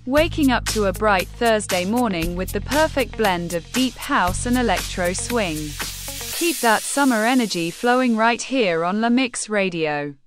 waking up to a bright Thursday morning with the perfect blend of deep house and electro swing. Keep that summer energy flowing right here on La Mix Radio.